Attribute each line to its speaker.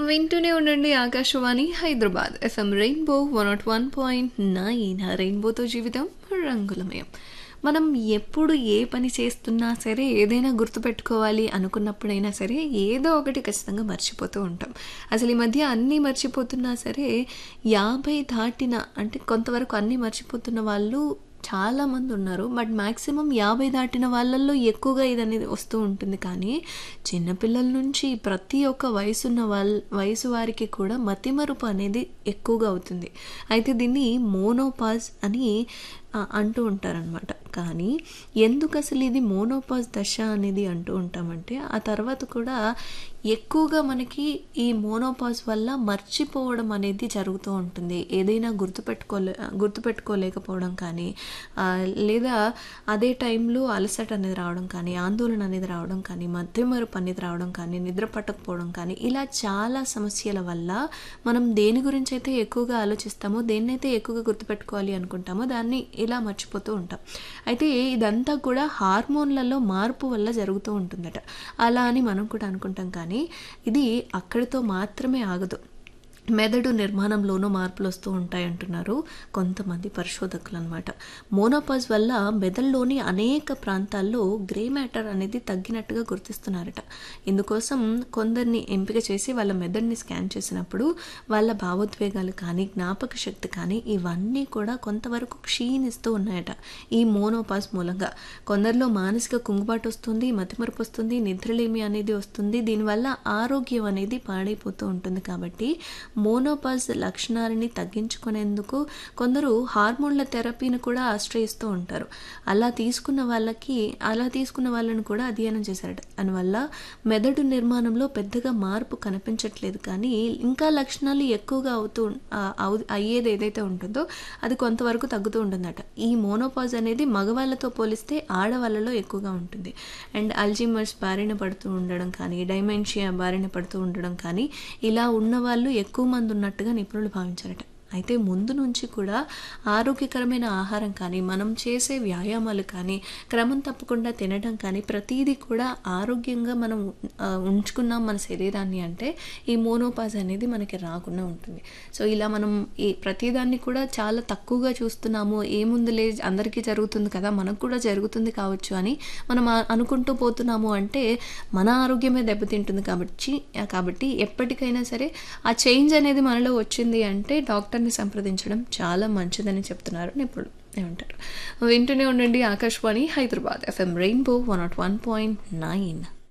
Speaker 1: వింటూనే ఉండండి Akashvani Hyderabad FM rainbow 101.9 రెయిన్బోతో జీవితం రంగులమయం. మనం ఎప్పుడు ఏ పని చేస్తున్నా సరే ఏదైనా గుర్తుపెట్టుకోవాలి అనుకున్నప్పుడైనా సరే ఏదో ఒకటి ఖచ్చితంగా మర్చిపోతూ ఉంటాం. అసలు ఈ మధ్య అన్నీ మర్చిపోతున్నా సరే 50 దాటిన అంటే కొంతవరకు అన్నీ మర్చిపోతున్న వాళ్ళు చాలామంది ఉన్నారు. బట్ మ్యాక్సిమం 50 దాటిన వాళ్ళల్లో ఎక్కువగా ఇదనేది వస్తూ ఉంటుంది. కానీ చిన్నపిల్లల నుంచి ప్రతి ఒక్క వయసు వారికి కూడా మతిమరుపు అనేది ఎక్కువగా అవుతుంది. అయితే దీన్ని మోనోపాజ్ అని అంటూ ఉంటారనమాట. కానీ ఎందుకు అసలు ఇది మోనోపాజ్ దశ అనేది అంటూ ఉంటామంటే ఆ తర్వాత కూడా ఎక్కువగా మనకి ఈ మోనోపాజ్ వల్ల మర్చిపోవడం అనేది జరుగుతూ ఉంటుంది. ఏదైనా గుర్తుపెట్టుకోలేకపోవడం కానీ లేదా అదే టైంలో అలసట అనేది రావడం కానీ, ఆందోళన అనేది రావడం కానీ, మతిమరుపు అనేది రావడం కానీ, నిద్ర పట్టకపోవడం కానీ, ఇలా చాలా సమస్యల వల్ల మనం దేని గురించి అయితే ఎక్కువగా ఆలోచిస్తామో, దేన్నైతే ఎక్కువగా గుర్తుపెట్టుకోవాలి అనుకుంటామో దాన్ని ఇలా మర్చిపోతూ ఉంటాం. అయితే ఇదంతా కూడా హార్మోన్లలో మార్పు వల్ల జరుగుతూ ఉంటుందట. అలా అని మనం కూడా అనుకుంటాం. కానీ ఇది అక్కడితో మాత్రమే ఆగదు. మెదడు నిర్మాణంలోనూ మార్పులు వస్తూ ఉంటాయి అంటున్నారు కొంతమంది పరిశోధకులు అనమాట. మోనోపాజ్ వల్ల మెదడులోని అనేక ప్రాంతాల్లో గ్రే మ్యాటర్ అనేది తగ్గినట్టుగా గుర్తిస్తున్నారట. ఇందుకోసం కొందరిని ఎంపిక చేసి వాళ్ళ మెదడుని స్కాన్ చేసినప్పుడు వాళ్ళ భావోద్వేగాలు కానీ, జ్ఞాపక శక్తి కానీ ఇవన్నీ కూడా కొంతవరకు క్షీణిస్తూ ఉన్నాయట ఈ మోనోపాజ్ మూలంగా. కొందరిలో మానసిక కుంగుబాటు వస్తుంది, మతిమరుపు వస్తుంది, నిద్రలేమి అనేది వస్తుంది. దీనివల్ల ఆరోగ్యం అనేది పాడైపోతూ ఉంటుంది. కాబట్టి మోనోపాజ్ లక్షణాలని తగ్గించుకునేందుకు కొందరు హార్మోన్ల థెరపీని కూడా ఆశ్రయిస్తూ ఉంటారు. అలా తీసుకున్న వాళ్ళని కూడా అధ్యయనం చేశారట. దానివల్ల మెదడు నిర్మాణంలో పెద్దగా మార్పు కనిపించట్లేదు. కానీ ఇంకా లక్షణాలు ఎక్కువగా అయ్యేది ఏదైతే ఉంటుందో అది కొంతవరకు తగ్గుతూ ఉంటుందట. ఈ మోనోపాజ్ అనేది మగవాళ్ళతో పోలిస్తే ఆడవాళ్ళలో ఎక్కువగా ఉంటుంది. అండ్ అల్జీమర్స్ బారిన పడుతూ ఉండడం కానీ, డైమెన్షియా బారిన పడుతూ ఉండడం కానీ ఇలా ఉన్న వాళ్ళు ఎక్కువ మంది ఉన్నట్టుగా నిపుణులు భావించారట. అయితే ముందు నుంచి కూడా ఆరోగ్యకరమైన ఆహారం కానీ, మనం చేసే వ్యాయామాలు కానీ, క్రమం తప్పకుండా తినడం కానీ ప్రతీదీ కూడా ఆరోగ్యంగా మనం ఉంచుకున్నాం మన శరీరాన్ని అంటే ఈ మోనోపాజ్ అనేది మనకి రాకుండా ఉంటుంది. సో ఇలా మనం ఈ ప్రతిదాన్ని కూడా చాలా తక్కువగా చూస్తున్నాము. ఏముందిలే అందరికీ జరుగుతుంది కదా, మనకు కూడా జరుగుతుంది కావచ్చు అని మనం అనుకుంటూ పోతున్నాము అంటే మన ఆరోగ్యమే దెబ్బతింటుంది. కాబట్టి ఎప్పటికైనా సరే ఆ చేంజ్ అనేది మనలో వచ్చింది అంటే డాక్టర్ని సంప్రదించడం చాలా మంచిదని చెప్తున్నారు నిపుణులు. ఏమంటారు? వింటూనే ఉండండి ఆకాశవాణి హైదరాబాద్ ఎఫ్ఎం రెయిన్బో 101.9.